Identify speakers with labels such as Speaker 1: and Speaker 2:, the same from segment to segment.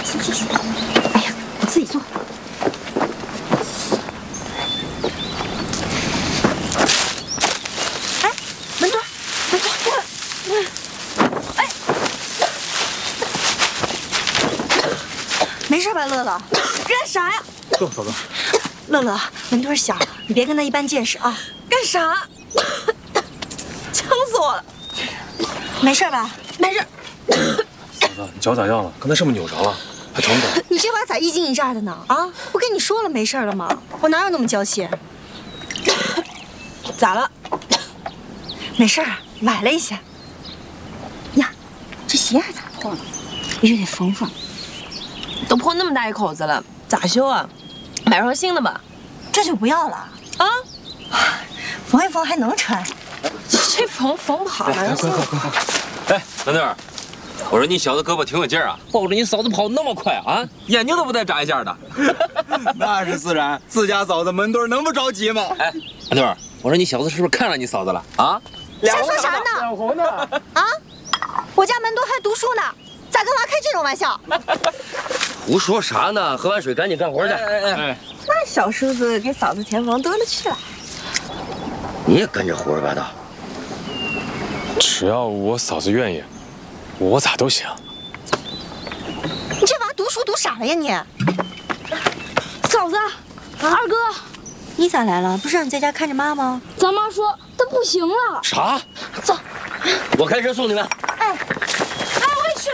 Speaker 1: 行。哎呀，我自己做。哎，门墩，哎，没事吧，乐乐？干啥呀？
Speaker 2: 走，嫂子。
Speaker 1: 乐乐，门墩小，你别跟他一般见识啊！
Speaker 3: 干啥？呛死我了！
Speaker 1: 没事吧？
Speaker 3: 没事。
Speaker 2: 嫂子，你脚咋样了？刚才是不是扭着了？还疼不疼？
Speaker 1: 你这话咋一惊一乍的呢？啊，不跟你说了没事了吗？我哪有那么娇气？
Speaker 3: 咋了？
Speaker 1: 没事，崴了一下。呀，这鞋还咋破了？必须得缝缝。
Speaker 3: 都破那么大一口子了，咋修啊？买双新的吧。
Speaker 1: 这就不要了啊！缝一缝还能穿。
Speaker 3: 这缝不好了。
Speaker 4: 快！哎，小妞儿，我说你小子胳膊挺有劲儿啊，抱着你嫂子跑那么快啊，眼睛都不带眨一下的。
Speaker 5: 那是自然，自家嫂子门墩能不着急吗？
Speaker 4: 哎，小妞儿，我说你小子是不是看上你嫂子了啊？
Speaker 1: 瞎说啥呢？
Speaker 2: 脸红呢？
Speaker 1: 啊！我家门墩还读书呢，咋跟娃开这种玩笑？
Speaker 4: 胡说啥呢？喝完水赶紧干活去。哎，
Speaker 3: 那小叔子给嫂子填缝多了去了。
Speaker 4: 你也跟着胡说八道。
Speaker 2: 只要我嫂子愿意，我咋都行。
Speaker 1: 你这娃读书读傻了呀你！
Speaker 6: 嫂子，二哥，
Speaker 1: 你咋来了？不是让你在家看着妈吗？
Speaker 6: 咱妈说她不行了。
Speaker 4: 啥？
Speaker 1: 走，
Speaker 4: 我开车送你们。
Speaker 1: 哎，我也去。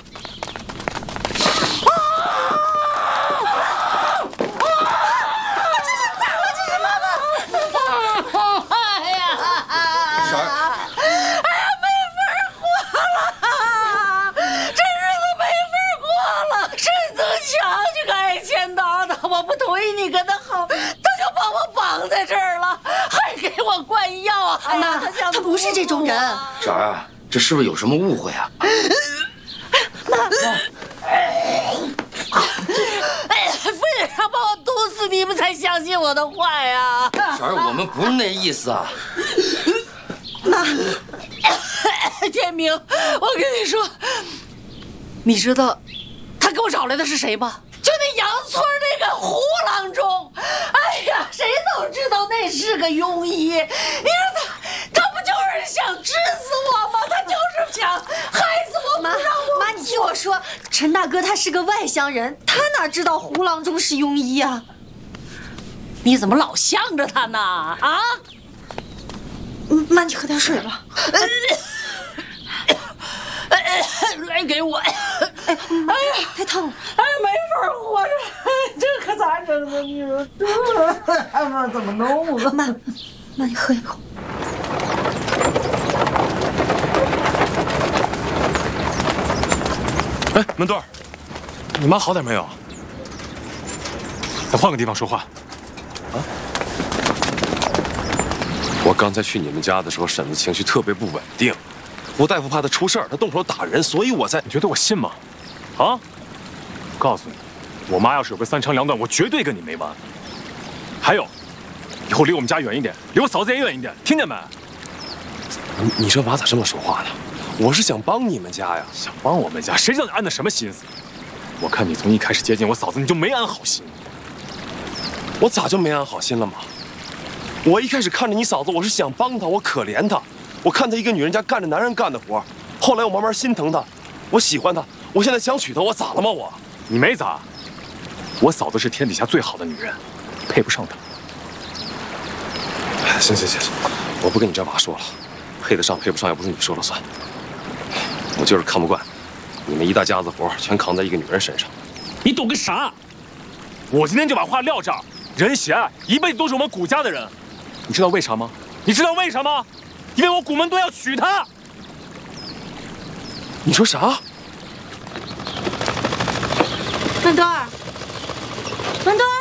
Speaker 7: 你跟他好，他就把我绑在这儿了，还给我灌药啊！
Speaker 1: 妈，他不是这种人。
Speaker 4: 婶儿啊，这是不是有什么误会啊？
Speaker 1: 妈，
Speaker 7: 非得让把我毒死，你们才相信我的话呀！
Speaker 4: 婶儿，我们不是那意思啊。
Speaker 1: 妈，
Speaker 7: 天明，我跟你说，你知道他给我找来的是谁吗？就那杨村那个胡郎中，哎呀，谁都知道那是个庸医。你说他不就是想治死我吗？他就是想害死我，不让我。
Speaker 1: 妈，你听我说，陈大哥他是个外乡人，他哪知道胡郎中是庸医啊？
Speaker 7: 你怎么老向着他呢？啊？
Speaker 1: 妈，你喝点水吧。
Speaker 7: 来给我！
Speaker 1: 哎呀，太烫了！
Speaker 7: 哎，没法活着，这可咋整啊？你说这妈怎么弄啊？
Speaker 1: 妈，你喝一口。
Speaker 2: 哎，门墩儿，你妈好点没有？咱换个地方说话。啊？我刚才去你们家的时候，婶子情绪特别不稳定。吴大夫怕她出事儿，他动手打人，所以我才……你觉得我信吗？啊！告诉你，我妈要是有个三长两短，我绝对跟你没完。还有，以后离我们家远一点，离我嫂子也远一点，听见没？你这娃咋这么说话呢？我是想帮你们家呀，想帮我们家，谁知道你安的什么心思？我看你从一开始接近我嫂子，你就没安好心。我咋就没安好心了吗？我一开始看着你嫂子，我是想帮她，我可怜她。我看她一个女人家干着男人干的活，后来我慢慢心疼她，我喜欢她，我现在想娶她，我咋了吗？你没咋，我嫂子是天底下最好的女人，配不上她。行，我不跟你这娃说了，配得上配不上也不是你说了算。我就是看不惯，你们一大家子活全扛在一个女人身上。你懂个啥？我今天就把话撂这儿，任喜爱一辈子都是我们古家的人，你知道为啥吗？你知道为啥吗？因为我古门墩要娶她。你说啥？
Speaker 1: 门墩儿，门墩儿，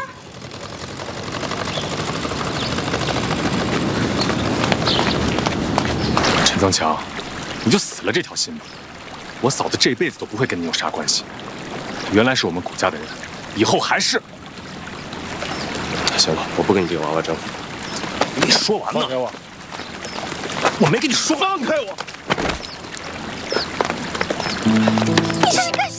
Speaker 2: 陈增强，你就死了这条心吧。我嫂子这辈子都不会跟你有啥关系。原来是我们古家的人，以后还是。行了，我不跟你这个娃娃争。我没说完呢。放开我！我没跟你说。放开我！
Speaker 1: 你这是干